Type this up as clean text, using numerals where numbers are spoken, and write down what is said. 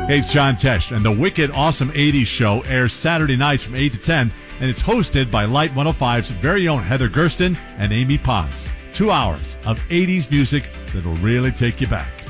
Hey, it's John Tesh, and the Wicked Awesome 80s Show airs Saturday nights from 8 to 10, and it's hosted by Light 105's very own Heather Gersten and Amy Pons. 2 hours of 80s music that'll really take you back.